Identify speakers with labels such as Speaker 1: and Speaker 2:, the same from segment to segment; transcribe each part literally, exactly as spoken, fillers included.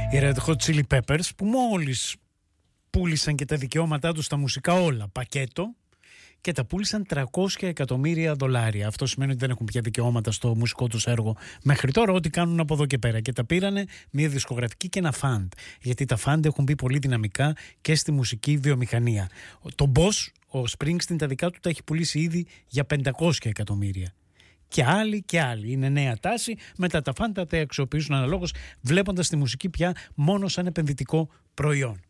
Speaker 1: Οι Red Hot Chili Peppers, που μόλις πούλησαν και τα δικαιώματά τους στα μουσικά όλα πακέτο και τα πούλησαν τριακόσια εκατομμύρια δολάρια. Αυτό σημαίνει ότι δεν έχουν πια δικαιώματα στο μουσικό τους έργο μέχρι τώρα, ό,τι κάνουν από εδώ και πέρα. Και τα πήρανε μια δισκογραφική και ένα φαντ. Γιατί τα φαντ έχουν μπει πολύ δυναμικά και στη μουσική βιομηχανία. Το Boss, ο Springsteen, τα δικά του τα έχει πουλήσει ήδη για πεντακόσια εκατομμύρια. Και άλλοι και άλλοι. Είναι νέα τάση. Μετά τα φαντ τα αξιοποιήσουν αναλόγως, βλέποντας τη μουσική πια μόνο σαν επενδυτικό προϊόν.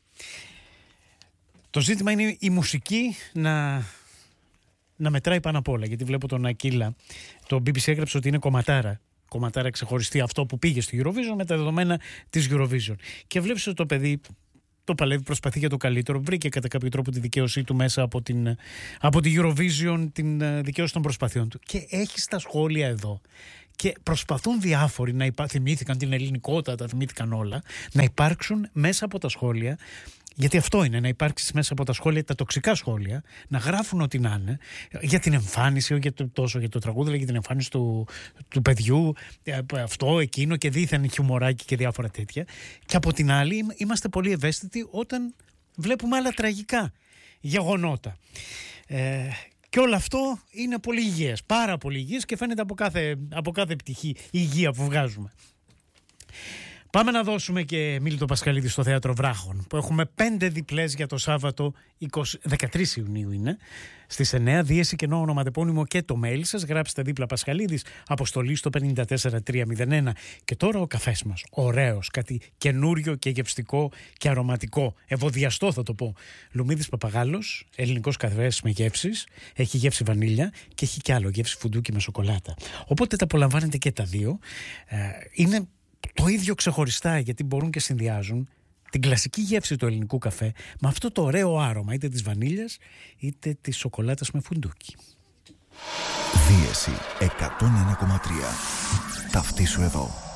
Speaker 1: Το ζήτημα είναι η μουσική να, να μετράει πάνω απ' όλα. Γιατί βλέπω τον Ακύλα, το μπι μπι σι έγραψε ότι είναι κομματάρα. Κομματάρα ξεχωριστή, αυτό που πήγε στη Eurovision με τα δεδομένα της Eurovision. Και βλέπεις ότι το παιδί το παλεύει, προσπαθεί για το καλύτερο. Βρήκε κατά κάποιο τρόπο τη δικαίωσή του μέσα από, την, από τη Eurovision, την δικαίωση των προσπαθειών του. Και έχει τα σχόλια εδώ. Και προσπαθούν διάφοροι να υπά... θυμήθηκαν την ελληνικότητα, τα θυμήθηκαν όλα, να υπάρξουν μέσα από τα σχόλια. Γιατί αυτό είναι, να υπάρξει μέσα από τα σχόλια, τα τοξικά σχόλια, να γράφουν ό,τι να είναι για την εμφάνιση, όχι τόσο για το τραγούδι, αλλά για την εμφάνιση του, του παιδιού, αυτό, εκείνο και δίθεν χιουμοράκι και διάφορα τέτοια. Και από την άλλη, είμαστε πολύ ευαίσθητοι όταν βλέπουμε άλλα τραγικά γεγονότα. Ε, και όλο αυτό είναι πολύ υγιές, πάρα πολύ υγιές και φαίνεται από κάθε, από κάθε πτυχή η υγεία που βγάζουμε. Πάμε να δώσουμε και Μίλτο Πασχαλίδη στο Θέατρο Βράχων, που έχουμε πέντε διπλές για το Σάββατο είκοσι, δεκατρείς Ιουνίου είναι, στις εννιά, δίεση κενό ονοματεπώνυμο και το mail σας, γράψτε δίπλα Πασχαλίδης, αποστολή στο πέντε τέσσερα τρία μηδέν ένα. Και τώρα ο καφές μας, ωραίος, κάτι καινούριο και γευστικό και αρωματικό, ευωδιαστό θα το πω. Λουμίδης Παπαγάλος, ελληνικός καφές με γεύσεις, έχει γεύση βανίλια και έχει κι άλλο, γεύση φουντούκι με σοκολάτα. Οπότε τα απολαμβάνετε και τα δύο. Ε, είναι το ίδιο ξεχωριστά, γιατί μπορούν και συνδυάζουν την κλασική γεύση του ελληνικού καφέ με αυτό το ωραίο άρωμα, είτε της βανίλιας είτε της σοκολάτας με φουντούκι.
Speaker 2: Δίεση εκατόν ένα κόμμα τρία. Ταυτίσου εδώ.